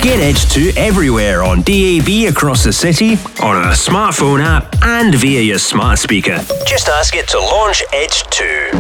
Get Edge 2 everywhere on DAB across the city, on a smartphone app, and via your smart speaker. Just ask it to launch Edge 2.